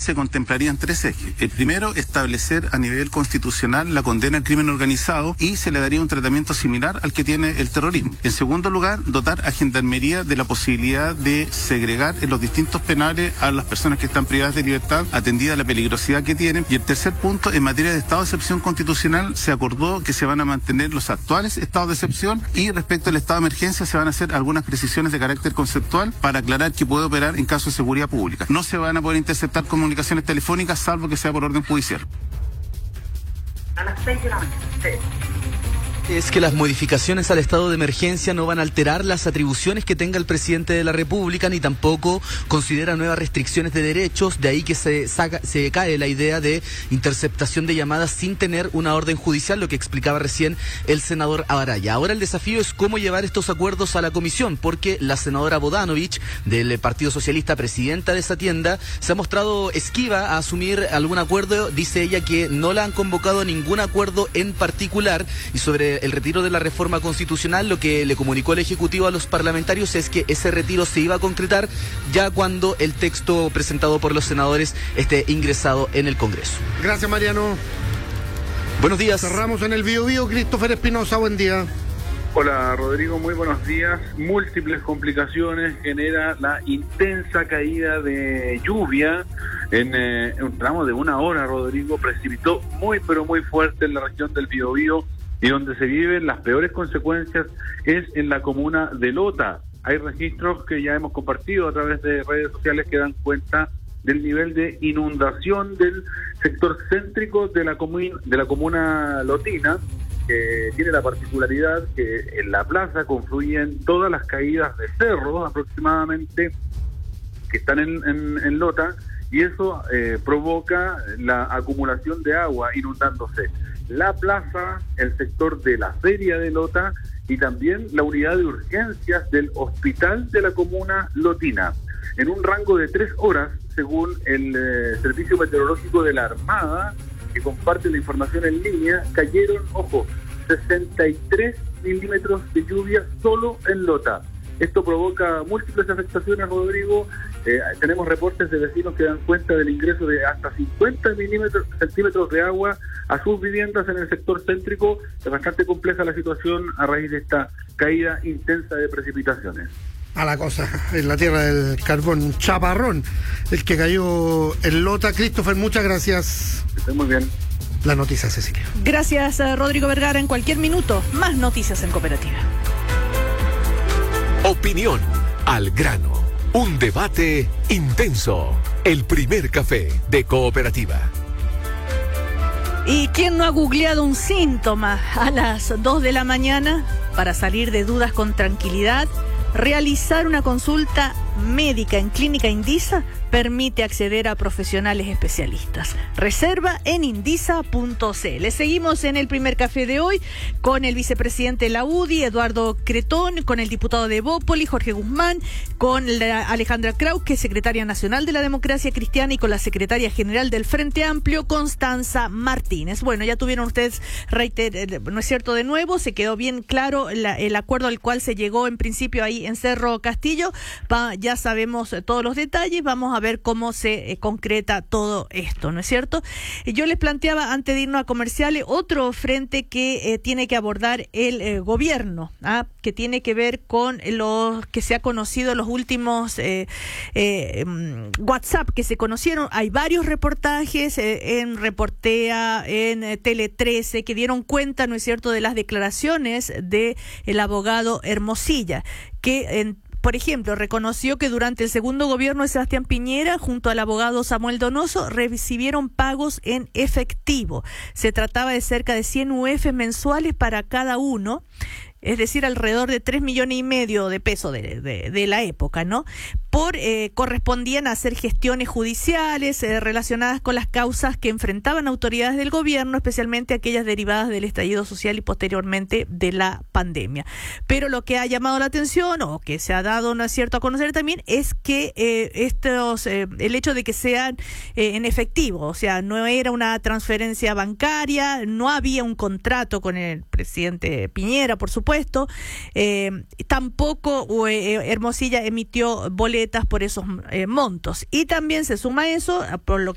se contemplarían 3 ejes. El primero, establecer a nivel constitucional la condena al crimen organizado y se le daría un tratamiento similar al que tiene el terrorismo. En segundo lugar, dotar a Gendarmería de la posibilidad de segregar en los distintos penales a las personas que están privadas de libertad, atendida la peligrosidad que tienen. Y el tercer punto, en materia de estado de excepción constitucional, se acordó que se van a mantener los actuales estados de excepción y respecto al estado de emergencia se van a hacer algunas precisiones de carácter conceptual para aclarar que puede operar en caso de seguridad pública. No se van a poder interceptar comunicaciones telefónicas salvo que sea por orden judicial. A las 6 de la mañana. Sí. Es que las modificaciones al estado de emergencia no van a alterar las atribuciones que tenga el presidente de la República, ni tampoco considera nuevas restricciones de derechos, de ahí que se cae la idea de interceptación de llamadas sin tener una orden judicial, lo que explicaba recién el senador Araya. Ahora el desafío es cómo llevar estos acuerdos a la comisión, porque la senadora Bodanovich, del Partido Socialista, presidenta de esa tienda, se ha mostrado esquiva a asumir algún acuerdo. Dice ella que no la han convocado a ningún acuerdo en particular, y sobre el retiro de la reforma constitucional, lo que le comunicó el Ejecutivo a los parlamentarios es que ese retiro se iba a concretar ya cuando el texto presentado por los senadores esté ingresado en el Congreso. Gracias, Mariano. Buenos días. Cerramos en el Biobío. Christopher Espinosa, buen día. Hola, Rodrigo, muy buenos días. Múltiples complicaciones genera la intensa caída de lluvia en un tramo de 1 hora, Rodrigo. Precipitó muy, pero muy fuerte en la región del Biobío, y donde se viven las peores consecuencias es en la comuna de Lota. Hay registros que ya hemos compartido a través de redes sociales que dan cuenta del nivel de inundación del sector céntrico de la comuna lotina, que tiene la particularidad que en la plaza confluyen todas las caídas de cerros aproximadamente que están en Lota, y eso provoca la acumulación de agua inundándose la plaza, el sector de la feria de Lota y también la unidad de urgencias del hospital de la comuna lotina. En un rango de 3 horas, según el Servicio Meteorológico de la Armada, que comparte la información en línea, cayeron, 63 milímetros de lluvia solo en Lota. Esto provoca múltiples afectaciones, Rodrigo. Tenemos reportes de vecinos que dan cuenta del ingreso de hasta 50 centímetros de agua a sus viviendas en el sector céntrico. Es bastante compleja la situación a raíz de esta caída intensa de precipitaciones. A la cosa, en la tierra del carbón, un chaparrón, el que cayó en Lota. Christopher, muchas gracias. Que estén muy bien. La noticia, Cecilia. Gracias, Rodrigo Vergara. En cualquier minuto, más noticias en Cooperativa. Opinión al grano. Un debate intenso. El primer café de Cooperativa. ¿Y quién no ha googleado un síntoma a las 2 de la mañana para salir de dudas con tranquilidad? Realizar una consulta médica en Clínica Indisa permite acceder a profesionales especialistas. Reserva en indisa.cl. Seguimos en el primer café de hoy con el vicepresidente de la UDI, Eduardo Cretón, con el diputado de Evópoli, Jorge Guzmán, con Alejandra Kraus, que es secretaria nacional de la Democracia Cristiana, y con la secretaria general del Frente Amplio, Constanza Martínez. Bueno, ya tuvieron ustedes, ¿no es cierto? De nuevo, se quedó bien claro el acuerdo al cual se llegó en principio ahí en Cerro Castillo. Ya sabemos todos los detalles, vamos a ver cómo se concreta todo esto, ¿no es cierto? Yo les planteaba, antes de irnos a comerciales, otro frente que tiene que abordar el gobierno, que tiene que ver con lo que se ha conocido los últimos WhatsApp que se conocieron. Hay varios reportajes en Reportea, en Tele 13, que dieron cuenta, ¿no es cierto?, de las declaraciones de el abogado Hermosilla, que por ejemplo, reconoció que durante el segundo gobierno de Sebastián Piñera, junto al abogado Samuel Donoso, recibieron pagos en efectivo. Se trataba de cerca de 100 UF mensuales para cada uno, es decir, alrededor de 3,5 millones de pesos de la época, ¿no? Correspondían a hacer gestiones judiciales relacionadas con las causas que enfrentaban autoridades del gobierno, especialmente aquellas derivadas del estallido social y posteriormente de la pandemia. Pero lo que ha llamado la atención, o que se ha dado, ¿no es cierto?, a conocer también, es que el hecho de que sean en efectivo, o sea, no era una transferencia bancaria, no había un contrato con el presidente Piñera, por supuesto, tampoco Hermosilla emitió boletas por esos montos. Y también se suma eso, por lo